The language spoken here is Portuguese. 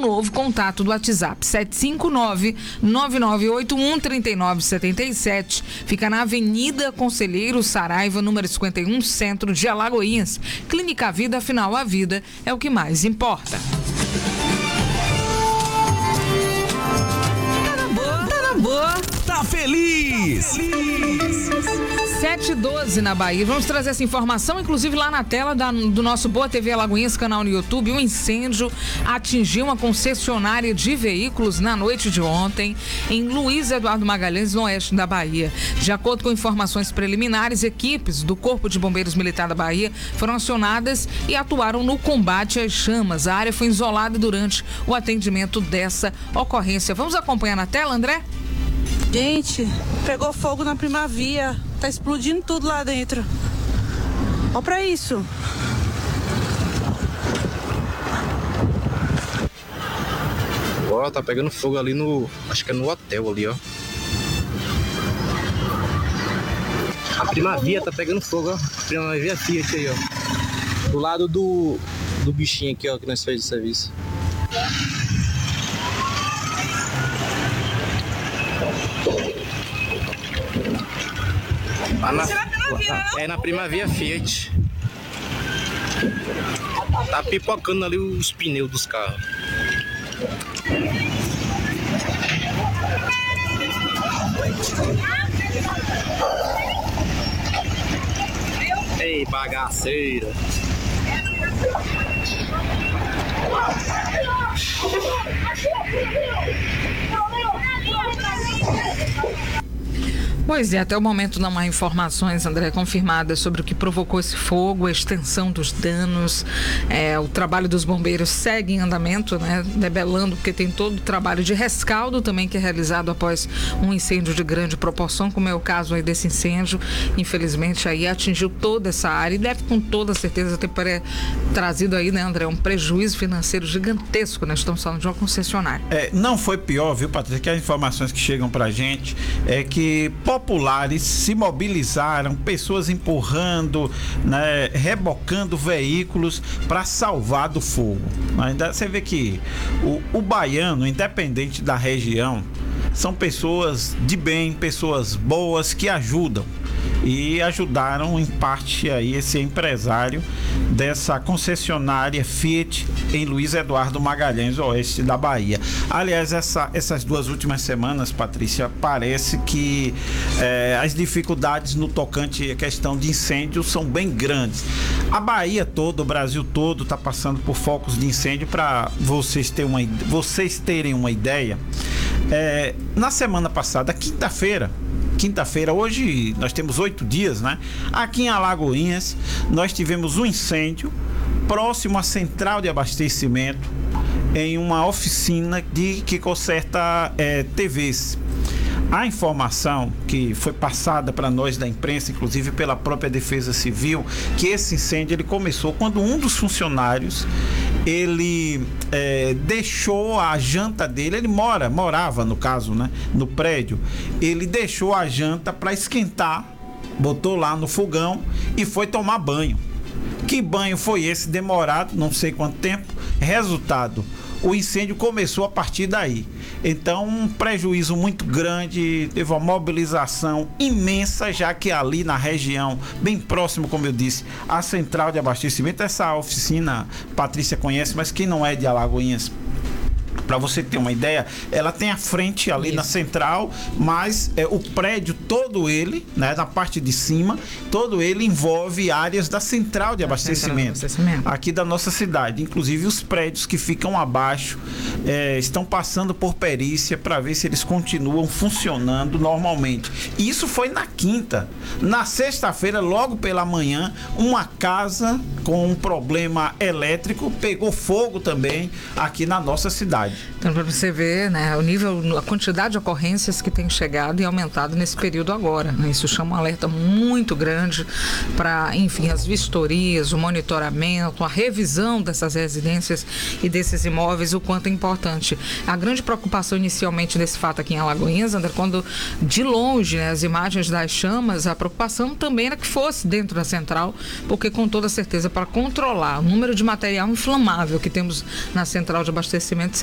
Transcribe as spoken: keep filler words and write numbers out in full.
novo contato do WhatsApp sete cinco nove, nove nove oito um, três nove sete sete. Fica na Avenida Conselheiro Saraiva, número cinquenta e um, centro de Alagoinhas. Clínica Vida, afinal a vida é o que mais importa. Tá na boa, tá na boa. Tá feliz! Tá feliz. sete e doze na Bahia. Vamos trazer essa informação, inclusive lá na tela da, do nosso Boa T V Alagoinhas, canal no YouTube. Um incêndio atingiu uma concessionária de veículos na noite de ontem em Luiz Eduardo Magalhães, no oeste da Bahia. De acordo com informações preliminares, equipes do Corpo de Bombeiros Militar da Bahia foram acionadas e atuaram no combate às chamas. A área foi isolada durante o atendimento dessa ocorrência. Vamos acompanhar na tela, André? Gente, pegou fogo na Primavia. Tá explodindo tudo lá dentro. Ó pra isso. Ó, tá pegando fogo ali no... Acho que é no hotel ali, ó. A Primavia tá pegando fogo, ó. A Primavia Fiat aí, ó. Do lado do... Do bichinho aqui, ó, que nós fez de serviço. Lá na, é na Primavia Fiat. Tá pipocando ali os pneus dos carros. Ei, bagaceira. Pois é, até o momento não há informações, André, confirmadas sobre o que provocou esse fogo, a extensão dos danos. É, o trabalho dos bombeiros segue em andamento, né? Debelando, porque tem todo o trabalho de rescaldo também que é realizado após um incêndio de grande proporção, como é o caso aí desse incêndio. Infelizmente aí atingiu toda essa área e deve com toda certeza ter pre- trazido aí, né, André, um prejuízo financeiro gigantesco, né? Estamos falando de uma concessionária. É, não foi pior, viu, Patrícia, que as informações que chegam pra gente é que populares se mobilizaram, pessoas empurrando, né, rebocando veículos para salvar do fogo. Ainda você vê que o, o baiano, independente da região, são pessoas de bem, pessoas boas que ajudam. E ajudaram em parte aí esse empresário dessa concessionária Fiat em Luiz Eduardo Magalhães, oeste da Bahia. Aliás, essa, essas duas últimas semanas, Patrícia, parece que é, as dificuldades no tocante à questão de incêndio são bem grandes. A Bahia toda, o Brasil todo está passando por focos de incêndio. Para vocês, ter uma, vocês terem uma ideia, é, na semana passada, quinta-feira, Quinta-feira, hoje nós temos oito dias, né? Aqui em Alagoinhas, nós tivemos um incêndio próximo à central de abastecimento, em uma oficina de, que conserta é, T Vs. A informação que foi passada para nós da imprensa, inclusive pela própria Defesa Civil, que esse incêndio ele começou quando um dos funcionários ele é, deixou a janta dele, ele mora, morava no caso, né, no prédio, ele deixou a janta para esquentar, botou lá no fogão e foi tomar banho. Que banho foi esse? Demorado, não sei quanto tempo. Resultado, o incêndio começou a partir daí. Então, um prejuízo muito grande, teve uma mobilização imensa, já que ali na região, bem próximo, como eu disse, à central de abastecimento, essa oficina, Patrícia conhece, mas quem não é de Alagoinhas, para você ter uma ideia, ela tem a frente ali Isso. na central, mas é, o prédio todo ele, né, na parte de cima, todo ele envolve áreas da central de abastecimento, central de abastecimento. aqui da nossa cidade. Inclusive os prédios que ficam abaixo é, estão passando por perícia para ver se eles continuam funcionando normalmente. Isso foi na quinta. Na sexta-feira, logo pela manhã, uma casa com um problema elétrico pegou fogo também aqui na nossa cidade. Então, para você ver, né, o nível, a quantidade de ocorrências que tem chegado e aumentado nesse período agora, né? Isso chama um alerta muito grande para, enfim, as vistorias, o monitoramento, a revisão dessas residências e desses imóveis, o quanto é importante. A grande preocupação inicialmente desse fato aqui em Alagoinhas, André, quando de longe, né, as imagens das chamas, a preocupação também era que fosse dentro da central, porque com toda certeza para controlar o número de material inflamável que temos na central de abastecimento